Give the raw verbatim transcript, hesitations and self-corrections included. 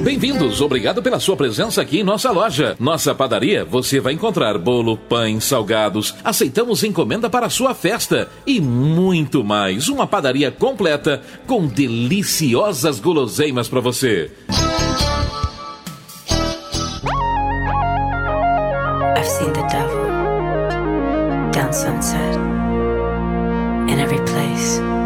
Bem-vindos, obrigado pela sua presença aqui em nossa loja. Nossa padaria, você vai encontrar bolo, pães, salgados. Aceitamos encomenda para a sua festa e muito mais. Uma padaria completa com deliciosas guloseimas para você. I've seen the devil down Sunset in every place.